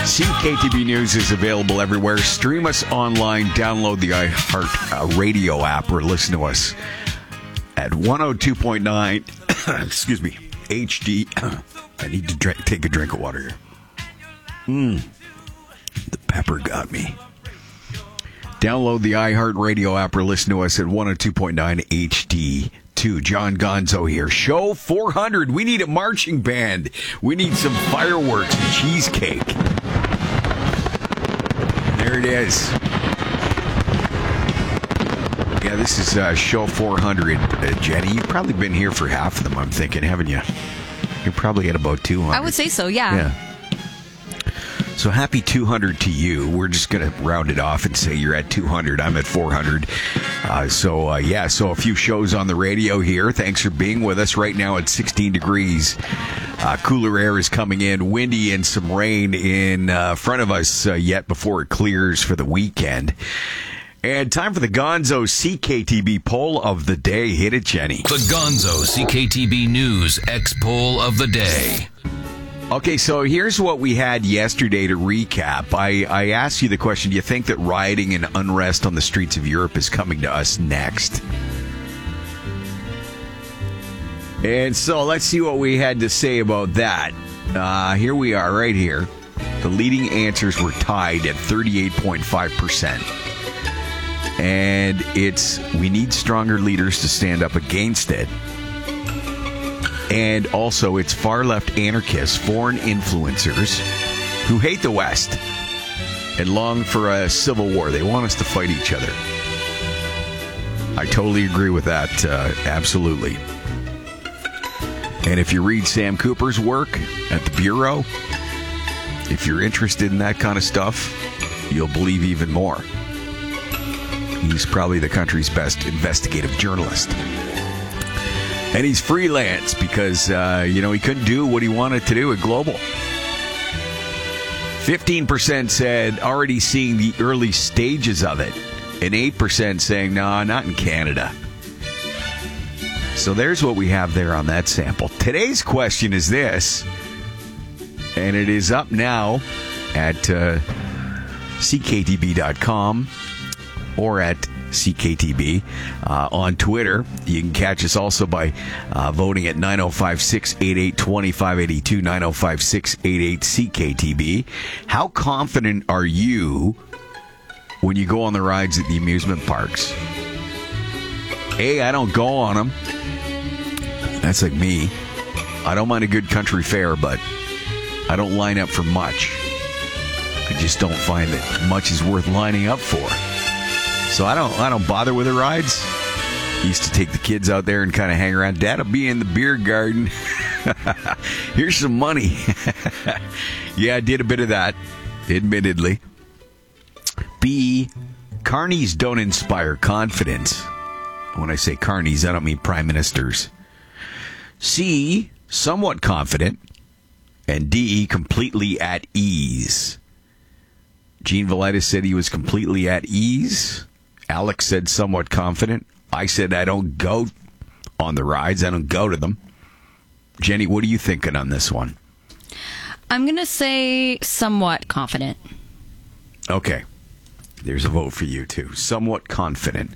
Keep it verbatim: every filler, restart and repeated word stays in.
C K T B News is available everywhere. Stream us online. Download the iHeart uh, Radio app or listen to us at one oh two point nine. Excuse me. H D. I need to drink, take a drink of water here. Mmm. The pepper got me. Download the iHeart Radio app or listen to us at one oh two point nine H D two. John Gonzo here. Show four hundred. We need a marching band. We need some fireworks and cheesecake. There it is. Yeah, this is uh, show four hundred, uh, Jenny. You've probably been here for half of them, I'm thinking, haven't you? You're probably at about two hundred. I would say so, yeah. Yeah. So happy two hundred to you. We're just going to round it off and say you're at two hundred. I'm at four hundred. Uh, so, uh, yeah, so a few shows on the radio here. Thanks for being with us right now at sixteen degrees. Uh, cooler air is coming in, windy and some rain in uh, front of us uh, yet before it clears for the weekend. And time for the Gonzo C K T B poll of the day. Hit it, Jenny. The Gonzo C K T B News X poll of the day. Okay, so here's what we had yesterday to recap. I, I asked you the question, do you think that rioting and unrest on the streets of Europe is coming to us next? And so let's see what we had to say about that. Uh, here we are right here. The leading answers were tied at thirty-eight point five percent. And it's, we need stronger leaders to stand up against it. And also, it's far-left anarchists, foreign influencers, who hate the West and long for a civil war. They want us to fight each other. I totally agree with that, uh, absolutely. And if you read Sam Cooper's work at the Bureau, if you're interested in that kind of stuff, you'll believe even more. He's probably the country's best investigative journalist. And he's freelance because, uh, you know, he couldn't do what he wanted to do at Global. fifteen percent said already seeing the early stages of it. And eight percent saying, no, nah, not in Canada. So there's what we have there on that sample. Today's question is this, and it is up now at uh, C K T B dot com or at C K T B uh, on Twitter. You can catch us also by uh, voting at nine oh five, six eight eight, two five eight two, nine oh five, six eight eight, C K T B. How confident are you when you go on the rides at the amusement parks? A, I don't go on them. That's like me. I don't mind a good country fair, but I don't line up for much. I just don't find that much is worth lining up for. So I don't I don't bother with the rides. Used to take the kids out there and kind of hang around. Dad will be in the beer garden. Here's some money. Yeah, I did a bit of that, admittedly. B, carnies don't inspire confidence. When I say carnies, I don't mean prime ministers. C, somewhat confident. And D, completely at ease. Gene Velitis said he was completely at ease. Alex said somewhat confident. I said I don't go on the rides. I don't go to them. Jenny, what are you thinking on this one? I'm going to say somewhat confident. Okay. There's a vote for you, too. Somewhat confident.